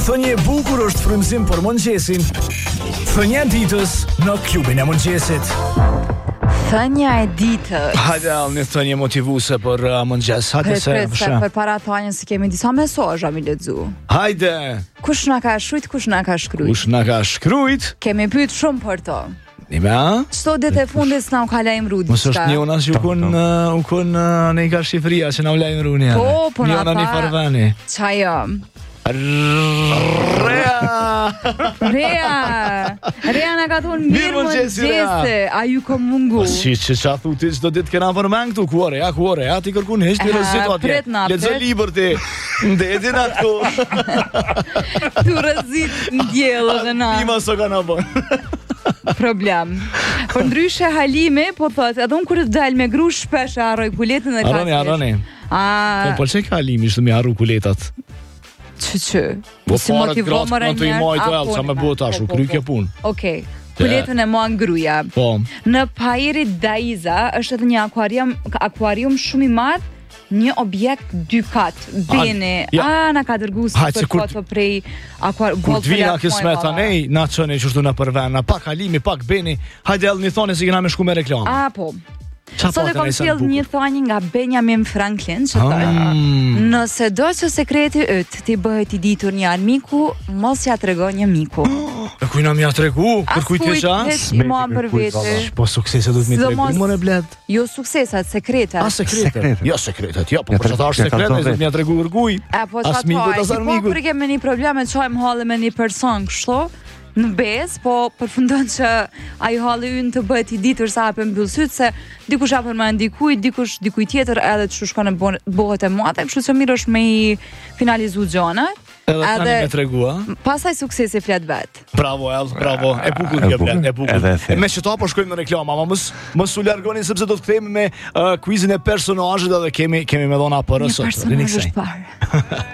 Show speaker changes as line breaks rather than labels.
Thënie e bukur është frymëzim për mëngjesin. Thënia e ditës në klubin e mëngjesit.
Thënia e ditës.
Hajde, një thënie motivuese për mëngjes. Hajde se
për para thënies si kemi disa mesazha mi lexu.
Hajde.
Kush na ka shkruajt, kush na ka shkruajt?
Kush na ka shkruajt?
Kemi pyet shumë për to.
Nime, a?
Çto ditë e fundit s'na u ka lajmëruar diçka.
Mos është një unas u kun në ka shifria që na u lajmëruan ja.
Po
një
na
një farvani.
Çajo. Rea na ka thonë mirë mëngjese. A ju ka mungu?
Si që thuti çdo ditë kena përmend këtu kuore, ja ti kërkon hiç ti rëzit atje. Lexo libër ti. Ndetin ato.
Tu rëzit ndjell edhe na.
Ima so kanë bën.
Problem. Por ndryshe Halime po thotë, edhe unë kur të dal me gru shpesh e harroj kuletën dhe kafe.
Harroni. Po çe ka Halimi ishte me harru kuletat.
Ç'ç'ë.
Po si motivon më rënë. Ato i mojto elë, sa më bëu tash, u kry kjo punë.
Okej. Kuletën e mua ngruja.
Po.
Në Pairit Daiza është edhe një akvarium shumë i madh, një objekt 2 kat. Bene. Na ka dërguar për foto prej akvarium.
Kur të vina kismet anej, na çoni çështu na përven, na pak Halimi, pak Beni. Hajde ellni thonë se kena me shku me reklamë.
Po. Sot e kom sjell një thënie nga Benjamin Franklin që thotë: nëse do që sekreti yt ti bëhet i ditur një armiku, mos ja tregon një miku.
E kuj na mja tregu, kërkuj ti shans.
Për vete.
Po suksese do të mi tregu, more bled.
Jo suksesat, sekretet.
Sekretet. Jo sekretet, jo, po për çfarë është sekret, do të mja tregu kërkuj.
Po çfarë? Po kur kemi një problem, çojmë hallë me një person kështu. Në bez, po përfundon që ai halli ynë të bëhet i ditur sa hapën mbyll syt se dikush hapën më dikuj tjetër edhe çu shkon e bëhet e muate, kështu që mirë është me i finalizu gjonat.
Edhe tani me tregua.
Pastaj suksesi flet vet.
Bravo El, bravo. E bukur kjo blet, e bukur. Me çto po shkojmë në reklama, ama mos u largoni sepse do të kthehemi me quizin e personazhit edhe kemi me dhona për sot.
Personazh parë.